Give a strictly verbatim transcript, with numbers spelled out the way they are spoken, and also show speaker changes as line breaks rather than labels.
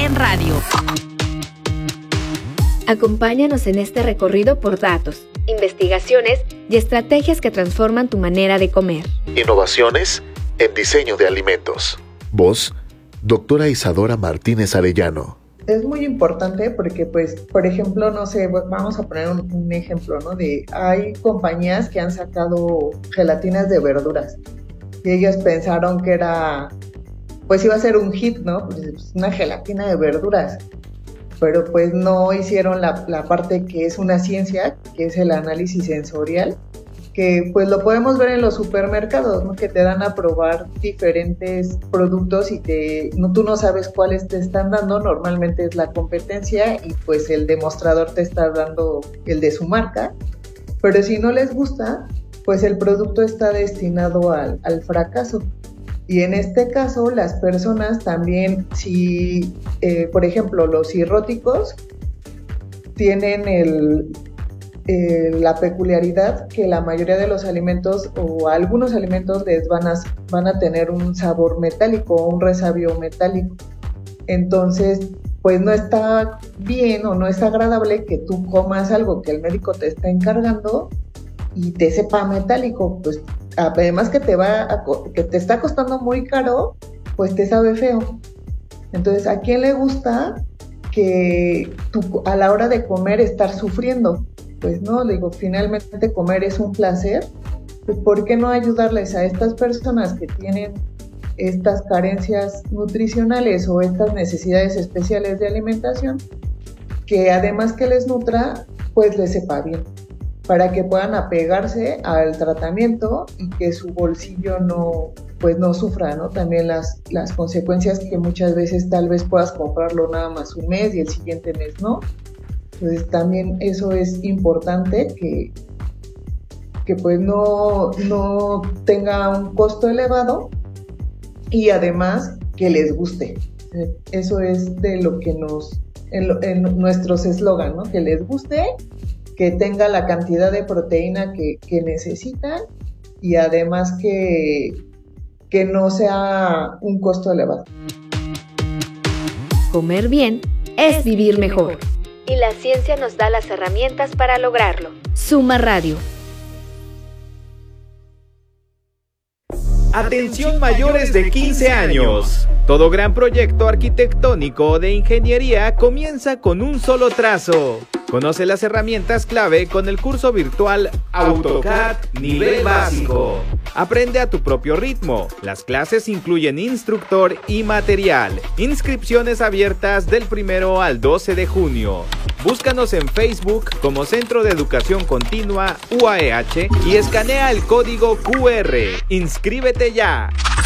en radio.
Acompáñanos en este recorrido por datos, investigaciones y estrategias que transforman tu manera de comer.
Innovaciones en diseño de alimentos. Voz, doctora Isadora Martínez Arellano.
Es muy importante porque, pues, por ejemplo, no sé, vamos a poner un, un ejemplo, ¿no? De, hay compañías que han sacado gelatinas de verduras y ellos pensaron que era, pues iba a ser un hit, ¿no? Pues una gelatina de verduras, pero pues no hicieron la, la parte que es una ciencia, que es el análisis sensorial, que pues lo podemos ver en los supermercados, ¿no? Que te dan a probar diferentes productos y te, no, tú no sabes cuáles te están dando, normalmente es la competencia y pues el demostrador te está dando el de su marca, pero si no les gusta, pues el producto está destinado al, al fracaso. Y en este caso, las personas también, si, eh, por ejemplo, los cirróticos tienen el... Eh, la peculiaridad que la mayoría de los alimentos o algunos alimentos les van a, van a tener un sabor metálico o un resabio metálico. Entonces, pues no está bien o no es agradable que tú comas algo que el médico te está encargando y te sepa metálico. Pues además que te, va a, que te está costando muy caro, pues te sabe feo. Entonces, ¿a quién le gusta que tú, a la hora de comer estar sufriendo? Pues no, digo, finalmente comer es un placer, pues ¿por qué no ayudarles a estas personas que tienen estas carencias nutricionales o estas necesidades especiales de alimentación, que además que les nutra, pues les sepa bien, para que puedan apegarse al tratamiento y que su bolsillo no, pues no sufra, ¿no? También las, las consecuencias que muchas veces tal vez puedas comprarlo nada más un mes y el siguiente mes no. Entonces también eso es importante, que, que pues no, no tenga un costo elevado y además que les guste. Eso es de lo que nos, en, lo, en nuestros eslogan, ¿no? Que les guste, que tenga la cantidad de proteína que, que necesitan y además que, que no sea un costo elevado.
Comer bien es vivir mejor. Y la ciencia nos da las herramientas para lograrlo. Suma Radio.
Atención mayores de quince años. Todo gran proyecto arquitectónico o de ingeniería comienza con un solo trazo. Conoce las herramientas clave con el curso virtual AutoCAD Nivel Básico. Aprende a tu propio ritmo. Las clases incluyen instructor y material. Inscripciones abiertas del primero al doce de junio. Búscanos en Facebook como Centro de Educación Continua U A E H y escanea el código Q R. ¡Inscríbete ya!